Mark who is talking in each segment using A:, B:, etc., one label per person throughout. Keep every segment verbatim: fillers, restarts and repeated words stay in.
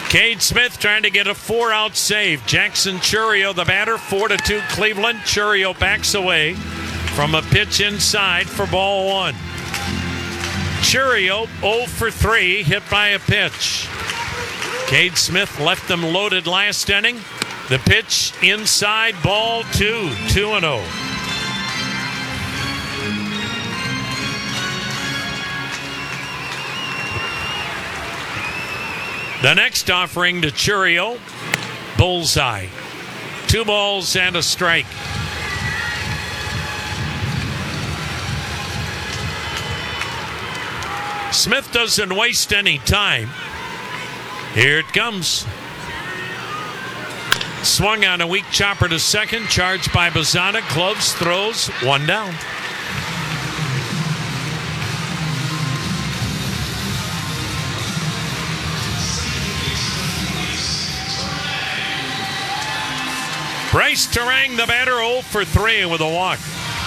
A: Cade Smith trying to get a four-out save. Jackson Churio, the batter, four to two Cleveland. Churio backs away from a pitch inside for ball one. Churio oh for three, hit by a pitch. Cade Smith left them loaded last inning. The pitch inside, ball two, two and oh. The next offering to Churio, bullseye. Two balls and a strike. Smith doesn't waste any time. Here it comes. Swung on a weak chopper to second, charged by Bazana. Gloves, throws, one down. Bryce Terang, the batter, oh for three with a walk.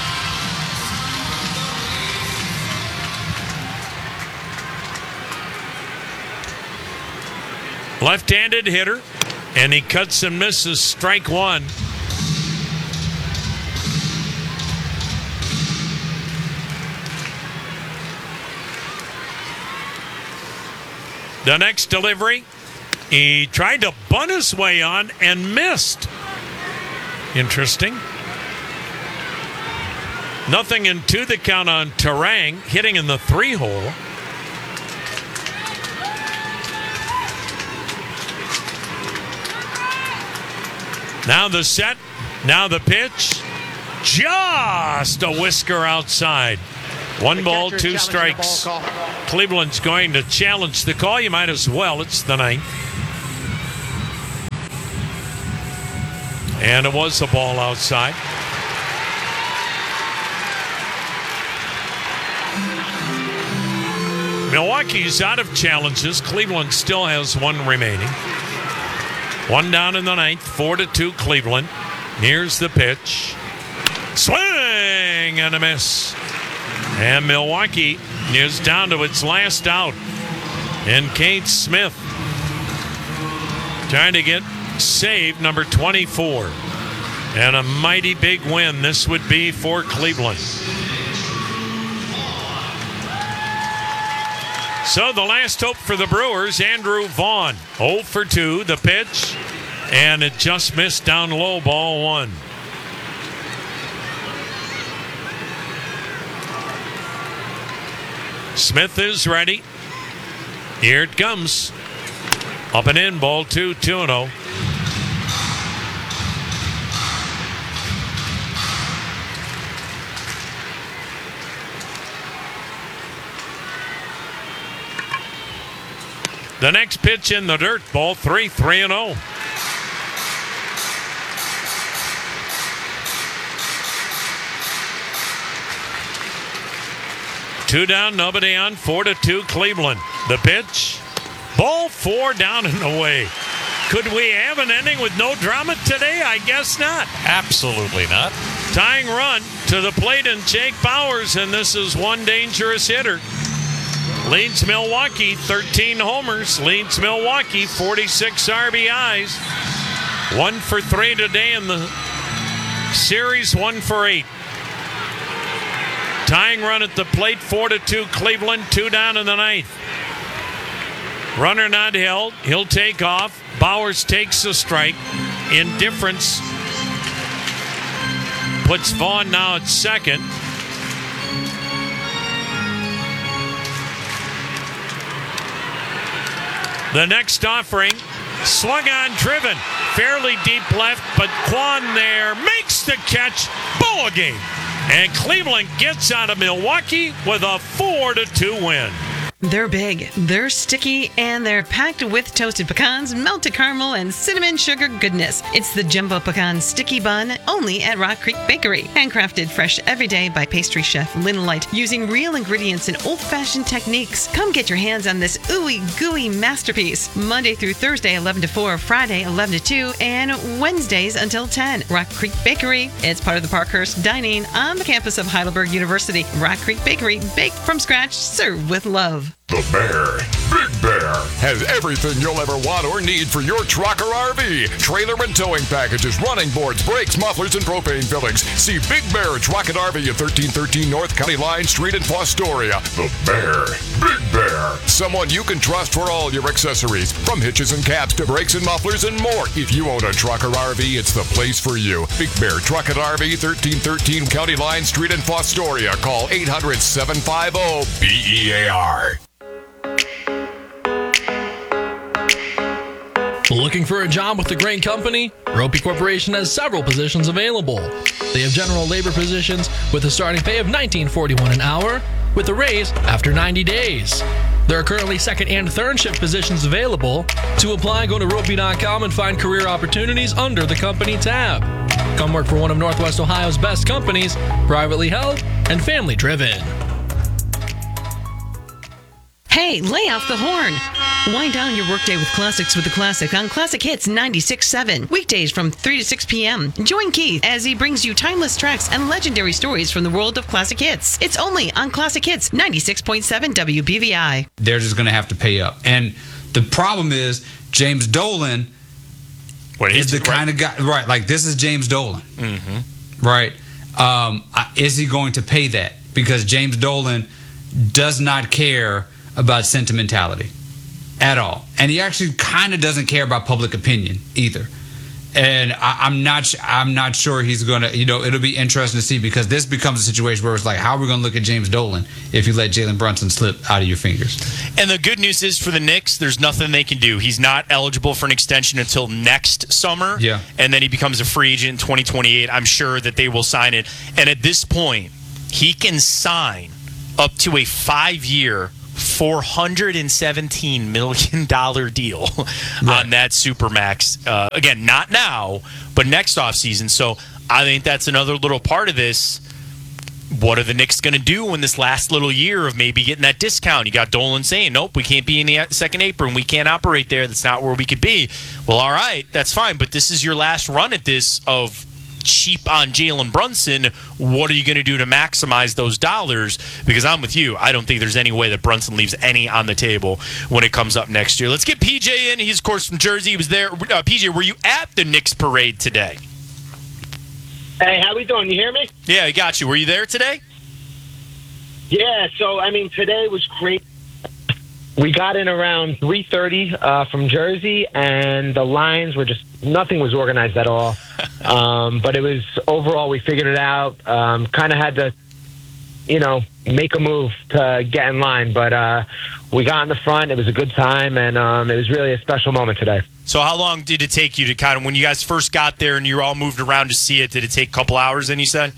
A: Left-handed hitter, and he cuts and misses, strike one. The next delivery, he tried to bunt his way on and missed. Interesting. Nothing in two the count on Terang, hitting in the three hole. Now the set, now the pitch. Just a whisker outside. One ball, two strikes. Cleveland's going to challenge the call. You might as well. It's the ninth. And it was a ball outside. Milwaukee's out of challenges. Cleveland still has one remaining. One down in the ninth, four to two Cleveland. Here's the pitch. Swing and a miss. And Milwaukee is down to its last out. And Cade Smith trying to get save number twenty-four. And a mighty big win this would be for Cleveland. So the last hope for the Brewers, Andrew Vaughn. oh for two, the pitch. And it just missed down low, ball one. Smith is ready. Here it comes. Up and in, ball two, two and oh. The next pitch in the dirt, ball three, three and oh. Two down, nobody on, four to two Cleveland. The pitch, ball four down and away. Could we have an inning with no drama today? I guess not.
B: Absolutely not.
A: Tying run to the plate and Jake Bauers, and this is one dangerous hitter. Leads Milwaukee, thirteen homers. Leads Milwaukee, forty-six R B Is. One for three today in the series, one for eight. Tying run at the plate, four to two Cleveland, two down in the ninth. Runner not held. He'll take off. Bauers takes a strike. Indifference puts Vaughn now at second. The next offering, swung on, driven, fairly deep left, but Kwan there makes the catch. Ball game. And Cleveland gets out of Milwaukee with a four to two win.
C: They're big, they're sticky, and they're packed with toasted pecans, melted caramel, and cinnamon sugar goodness. It's the Jumbo Pecan Sticky Bun, only at Rock Creek Bakery. Handcrafted fresh every day by pastry chef Lynn Light, using real ingredients and old-fashioned techniques. Come get your hands on this ooey gooey masterpiece. Monday through Thursday, eleven to four, Friday, eleven to two, and Wednesdays until ten. Rock Creek Bakery. It's part of the Parkhurst Dining on the campus of Heidelberg University. Rock Creek Bakery, baked from scratch, served with love.
D: The Bear, Big Bear,
B: has everything you'll ever want or need for your truck or R V. Trailer and towing packages, running boards, brakes, mufflers, and propane fillings. See Big Bear Truck and R V at thirteen thirteen North County Line Street in Fostoria. The Bear. Big Bear. Someone you can trust for all your accessories, from hitches and caps to brakes and mufflers and more. If you own a truck or R V, it's the place for you. Big Bear Truck and R V, thirteen thirteen County Line Street in Fostoria. Call eight hundred, seven five zero, B E A R.
D: Looking for a job with a great company? Ropey Corporation has several positions available. They have general labor positions with a starting pay of nineteen forty-one an hour, with a raise after ninety days. There are currently second and third shift positions available. To apply, go to ropey dot com and find career opportunities under the company tab. Come work for one of Northwest Ohio's best companies, privately held and family driven.
C: Hey, lay off the horn. Wind down your workday with classics with the classic on Classic Hits ninety-six point seven. Weekdays from three to six p.m. Join Keith as he brings you timeless tracks and legendary stories from the world of classic hits. It's only on Classic Hits ninety-six point seven W B V I.
E: They're just going to have to pay up. And the problem is James Dolan
A: Wait,
E: is the
A: right?
E: kind of guy, right, like this is James Dolan,
A: Mm-hmm.
E: right? Um, is he going to pay that? Because James Dolan does not care about sentimentality at all. And he actually kind of doesn't care about public opinion either. And I, I'm not I'm not sure he's going to, you know, it'll be interesting to see, because this becomes a situation where it's like, how are we going to look at James Dolan if you let Jalen Brunson slip out of your fingers?
F: And the good news is for the Knicks, there's nothing they can do. He's not eligible for an extension until next summer.
E: Yeah.
F: And then he becomes a free agent in twenty twenty-eight. I'm sure that they will sign it. And at this point, he can sign up to a five-year, four hundred seventeen million dollars deal
E: right.
F: on that Supermax. Uh, again, not now, but next offseason. So I think that's another little part of this. What are the Knicks going to do in this last little year of maybe getting that discount? You got Dolan saying, nope, we can't be in the second apron. We can't operate there. That's not where we could be. Well, all right, that's fine. But this is your last run at this of cheap on Jalen Brunson. What are you going to do to maximize those dollars? Because I'm with you. I don't think there's any way that Brunson leaves any on the table when it comes up next year. Let's get P J in. He's, of course, from Jersey. He was there. Uh, P J, were you at the Knicks parade today?
G: Hey, how we doing? You hear me?
F: Yeah, I got you. Were you there today?
G: Yeah, so, I mean, today was great. We got in around three thirty uh, from Jersey, and the lines were just, nothing was organized at all. Um, but it was, overall, we figured it out. Um, kind of had to, you know, make a move to get in line. But uh, we got in the front. It was a good time, and um, it was really a special moment today.
F: So how long did it take you to kind of, when you guys first got there and you all moved around to see it, did it take a couple hours then, you said?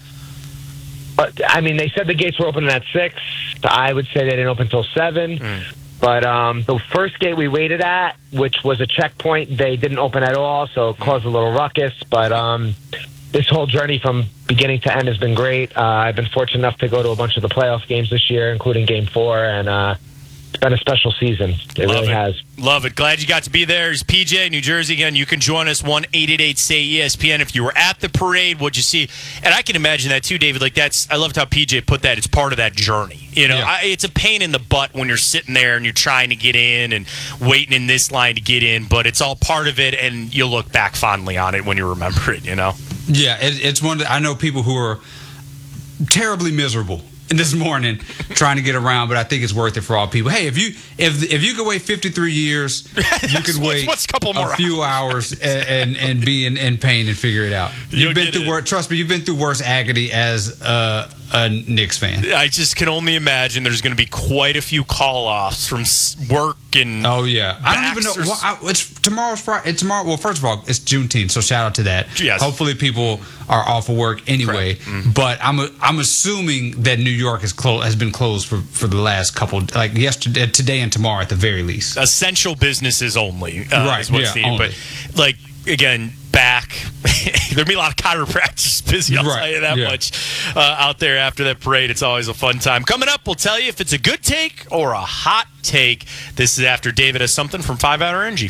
G: But, I mean, they said the gates were opening at six. I would say they didn't open until seven. Mm. But um, the first gate we waited at, which was a checkpoint, they didn't open at all, so it caused a little ruckus. But um, this whole journey from beginning to end has been great. Uh, I've been fortunate enough to go to a bunch of the playoff games this year, including Game four, and uh, it's been a special season. It
F: Love
G: really
F: it.
G: has.
F: Love it. Glad you got to be there. It's P J, New Jersey. Again, you can join us, one eight eight eight S A Y E S P N. If you were at the parade, what'd you see? And I can imagine that too, David. Like that's, I loved how P J put that. It's part of that journey. You know,
E: Yeah.
F: I, it's a pain in the butt when you're sitting there and you're trying to get in and waiting in this line to get in, but it's all part of it, and you'll look back fondly on it when you remember it, you know?
E: Yeah, it, it's one that I know people who are terribly miserable this morning trying to get around, but I think it's worth it for all people. Hey, if you if if you could wait fifty-three years, you could wait
F: what's a couple more
E: a few hours and, and and be in, in pain and figure it out.
F: You'll
E: You've been
F: get
E: through
F: it.
E: worse. Trust me, you've been through worse agony as uh, a Knicks fan.
F: I just can only imagine there's going to be quite a few call-offs from s- work and
E: Oh yeah, I don't even know.
F: Baxter's-
E: Well, I, it's tomorrow's Friday. It's tomorrow. Well, first of all, it's Juneteenth, so shout out to that.
F: Yes.
E: Hopefully, people are off of work anyway.
F: Mm-hmm.
E: But I'm I'm assuming that New York is closed has been closed for, for the last couple, like yesterday, today, and tomorrow at the very least.
F: essential businesses only, uh,
E: Right,
F: is what's
E: yeah,
F: needed.
E: only.
F: But like again, back there'll be a lot of chiropractors busy. I'll
E: Right,
F: tell you that
E: yeah.
F: much. Uh, out there after that parade, it's always a fun time. Coming up, we'll tell you if it's a good take or a hot take. This is after David has something from Five Hour Energy.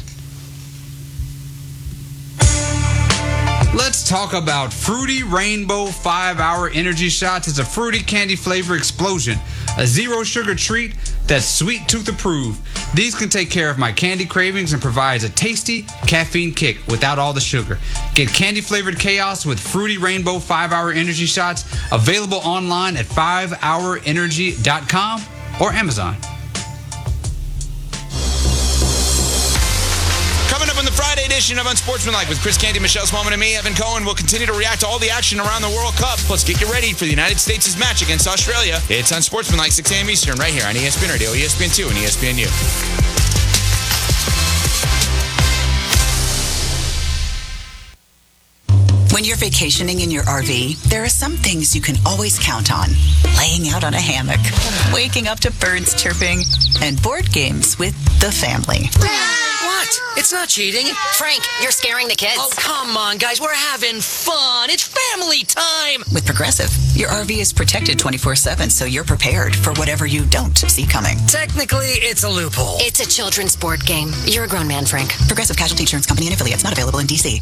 E: Let's talk about Fruity Rainbow five hour Energy Shots. It's a fruity candy flavor explosion, a zero sugar treat that's sweet tooth approved. These can take care of my candy cravings and provides a tasty caffeine kick without all the sugar. Get candy flavored chaos with fruity rainbow five hour energy shots, available online at five hour energy dot com or Amazon.
H: Coming up on the Friday edition of Unsportsmanlike with Chris Canty, Michelle Smallman, and me, Evan Cohen, we'll continue to react to all the action around the World Cup. Plus, get you ready for the United States' match against Australia. It's Unsportsmanlike, six a.m. Eastern, right here on E S P N Radio, E S P N two, and E S P N U.
I: When you're vacationing in your R V, there are some things you can always count on. Laying out on a hammock, waking up to birds chirping, and board games with the family.
J: What? It's not cheating.
K: Frank, you're scaring the kids.
J: Oh, come on, guys. We're having fun. It's family time.
I: With Progressive, your R V is protected twenty-four seven, so you're prepared for whatever you don't see coming.
J: Technically, it's a loophole.
K: It's a children's board game. You're a grown man, Frank.
I: Progressive Casualty Insurance Company and affiliates, not available in D C.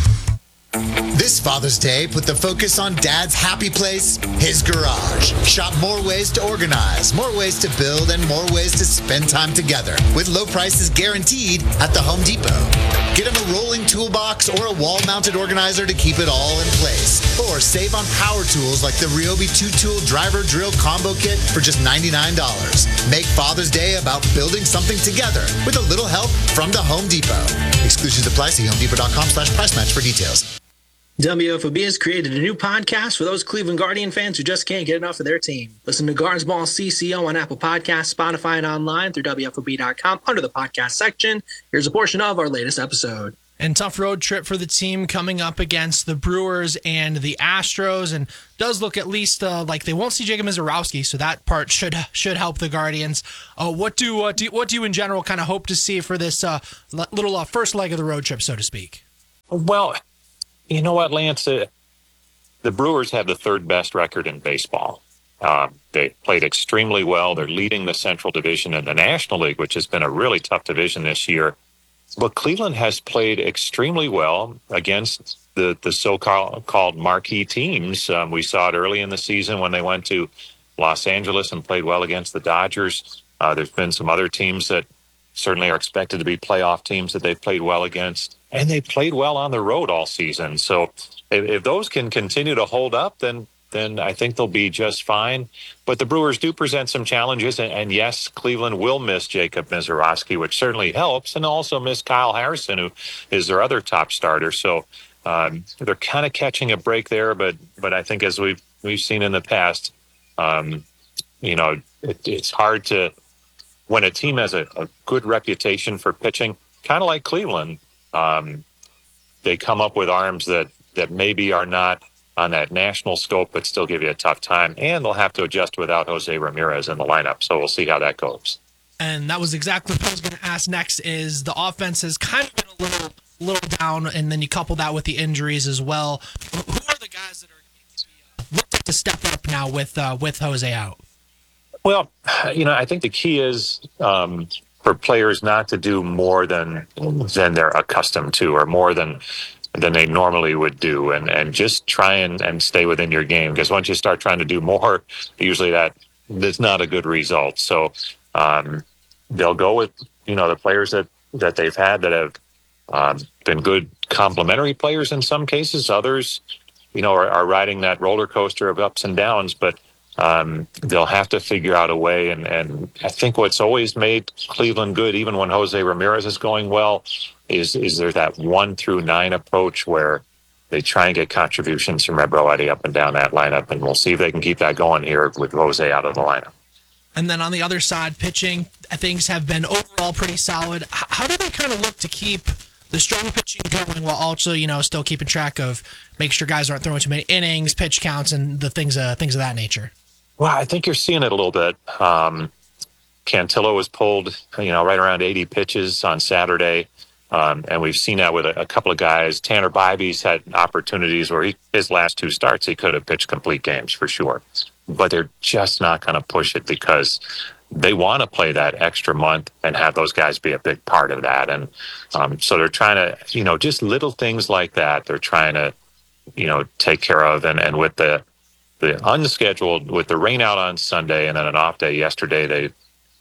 L: This Father's Day, put the focus on Dad's happy place, his garage. Shop more ways to organize, more ways to build, and more ways to spend time together. With low prices guaranteed at the Home Depot. Get him a rolling toolbox or a wall-mounted organizer to keep it all in place. Or save on power tools like the Ryobi two-tool driver drill combo kit for just ninety-nine dollars. Make Father's Day about building something together with a little help from the Home Depot. Exclusions apply. See homedepot.com slash price match for details.
M: W F O B has created a new podcast for those Cleveland Guardian fans who just can't get enough of their team. Listen to Guards Ball C C O on Apple Podcasts, Spotify, and online through W F O B dot com under the podcast section. Here's a portion of our latest episode.
D: And tough road trip for the team coming up against the Brewers and the Astros, and does look at least uh, like they won't see Jacob Misiorowski, so that part should should help the Guardians. Uh, what do, uh, do what do you in general kind of hope to see for this uh, little uh, first leg of the road trip, so to speak?
N: Well, you know what, Lance? Uh, the Brewers have the third best record in baseball. Uh, they played extremely well. They're leading the Central Division in the National League, which has been a really tough division this year. But Cleveland has played extremely well against the, the so-called called marquee teams. Um, we saw it early in the season when they went to Los Angeles and played well against the Dodgers. Uh, there's been some other teams that certainly are expected to be playoff teams that they've played well against. And they played well on the road all season. So if, if those can continue to hold up, then then I think they'll be just fine. But the Brewers do present some challenges. And, and yes, Cleveland will miss Jacob Misiorowski, which certainly helps, and also miss Kyle Harrison, who is their other top starter. So um, they're kind of catching a break there. But but I think as we've, we've seen in the past, um, you know, it, it's hard to, when a team has a, a good reputation for pitching, kind of like Cleveland, um, they come up with arms that, that maybe are not on that national scope, but still give you a tough time. And they'll have to adjust without Jose Ramirez in the lineup. So we'll see how that goes.
D: And that was exactly what I was going to ask next, is the offense has kind of been a little little down, and then you couple that with the injuries as well. Who are the guys that are going to be, uh, look to step up now with uh, with Jose out?
N: Well, you know, I think the key is um, for players not to do more than than they're accustomed to, or more than than they normally would do, and, and just try and, and stay within your game. Because once you start trying to do more, usually that is not a good result. So um, they'll go with, you know, the players that, that they've had that have um, been good complementary players in some cases. Others, you know, are, are riding that roller coaster of ups and downs, but um, they'll have to figure out a way. And, and I think what's always made Cleveland good, even when Jose Ramirez is going well, is is there that one through nine approach where they try and get contributions from Ebro up and down that lineup, and we'll see if they can keep that going here with Jose out of the lineup.
D: And then on the other side, pitching, things have been overall pretty solid. How do they kind of look to keep the strong pitching going while also, you know, still keeping track of make sure guys aren't throwing too many innings, pitch counts, and the things uh, things of that nature?
N: Well, I think you're seeing it a little bit. Um, Cantillo was pulled, you know, right around eighty pitches on Saturday. Um, and we've seen that with a, a couple of guys. Tanner Bybee's had opportunities where he, his last two starts, he could have pitched complete games for sure. But they're just not going to push it because they want to play that extra month and have those guys be a big part of that. And um, so they're trying to, you know, just little things like that. They're trying to, you know, take care of. And, and with the, the unscheduled, with the rain out on Sunday and then an off day yesterday, they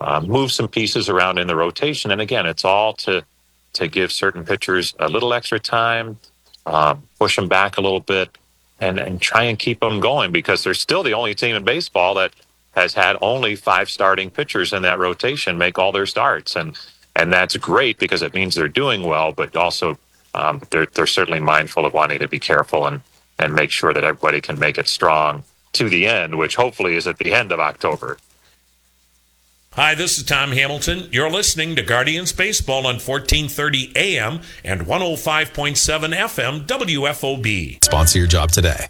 N: uh, move some pieces around in the rotation. And again, it's all to to give certain pitchers a little extra time, uh, push them back a little bit, and, and try and keep them going, because they're still the only team in baseball that has had only five starting pitchers in that rotation make all their starts. And and that's great because it means they're doing well, but also um, they're, they're certainly mindful of wanting to be careful and, and make sure that everybody can make it strong to the end, which hopefully is at the end of October.
A: Hi, this is Tom Hamilton. You're listening to Guardians Baseball on fourteen thirty A M and one oh five point seven F M W F O B.
O: Sponsor your job today.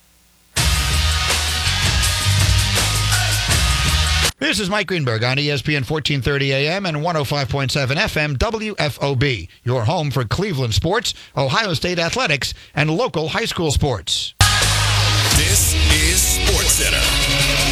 P: This is Mike Greenberg on E S P N fourteen thirty A M and one oh five point seven F M W F O B. Your home for Cleveland sports, Ohio State athletics, and local high school sports.
B: This is SportsCenter.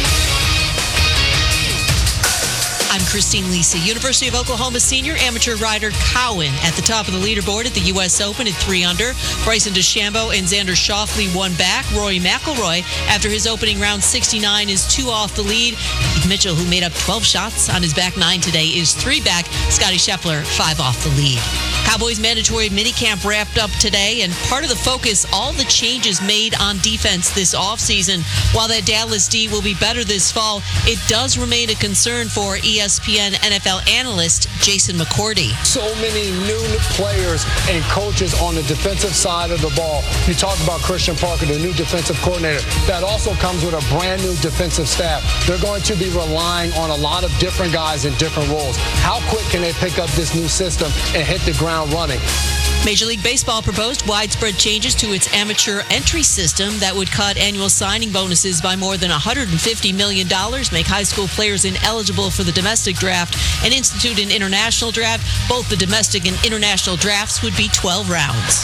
Q: I'm Christine Lisi. University of Oklahoma senior amateur rider Cowan at the top of the leaderboard at the U S Open at three under. Bryson DeChambeau and Xander Schauffele one back. Rory McIlroy, after his opening round sixty-nine, is two off the lead. Keith Mitchell, who made up twelve shots on his back nine today, is three back. Scottie Scheffler, five off the lead. Cowboys mandatory minicamp wrapped up today, and part of the focus, all the changes made on defense this offseason. While that Dallas D will be better this fall, it does remain a concern for E S P N N F L analyst Jason McCourty.
R: So many new players and coaches on the defensive side of the ball. You talk about Christian Parker, the new defensive coordinator. That also comes with a brand new defensive staff. They're going to be relying on a lot of different guys in different roles. How quick can they pick up this new system and hit the ground running?
Q: Major League Baseball proposed widespread changes to its amateur entry system that would cut annual signing bonuses by more than one hundred fifty million dollars, make high school players ineligible for the domestic draft, and institute an international draft. Both the domestic and international drafts would be twelve rounds.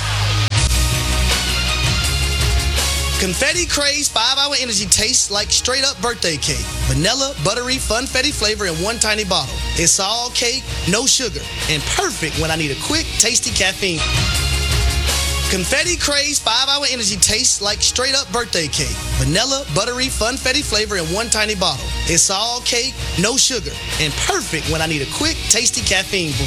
S: Confetti Craze five hour Energy tastes like straight up birthday cake. Vanilla, buttery, funfetti flavor in one tiny bottle. It's all cake, no sugar, and perfect when I need a quick, tasty caffeine. Confetti Craze five hour Energy tastes like straight up birthday cake. Vanilla, buttery, funfetti flavor in one tiny bottle. It's all cake, no sugar, and perfect when I need a quick, tasty caffeine boost.